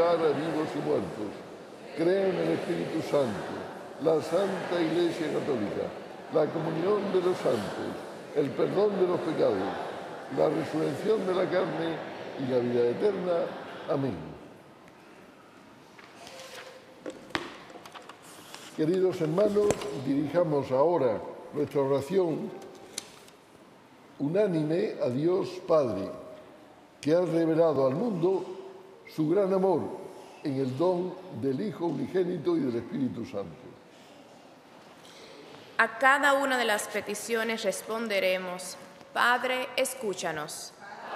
juzgar a vivos y muertos. Creo en el Espíritu Santo, la Santa Iglesia Católica, la comunión de los santos, el perdón de los pecados, la resurrección de la carne y la vida eterna. Amén. Queridos hermanos, dirijamos ahora nuestra oración unánime a Dios Padre, que ha revelado al mundo su gran amor en el don del Hijo unigénito y del Espíritu Santo. A cada una de las peticiones responderemos: Padre, escúchanos.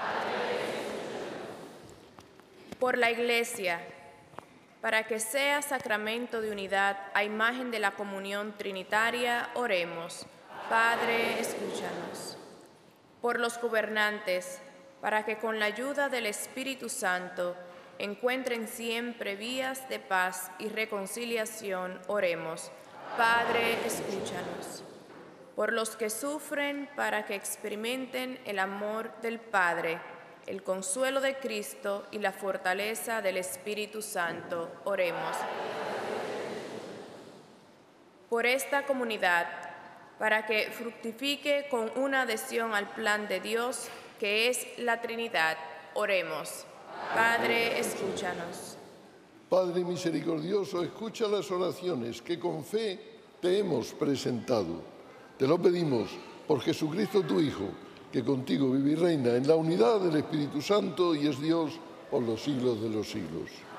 Por la Iglesia, para que sea sacramento de unidad a imagen de la comunión trinitaria, oremos: Padre, escúchanos. Por los gobernantes, para que con la ayuda del Espíritu Santo encuentren siempre vías de paz y reconciliación, oremos: Padre, escúchanos. Por los que sufren, para que experimenten el amor del Padre, el consuelo de Cristo y la fortaleza del Espíritu Santo, oremos. Por esta comunidad, para que fructifique con una adhesión al plan de Dios, que es la Trinidad, oremos. Padre, escúchanos. Padre misericordioso, escucha las oraciones que con fe te hemos presentado. Te lo pedimos por Jesucristo tu Hijo, que contigo vive y reina en la unidad del Espíritu Santo y es Dios por los siglos de los siglos.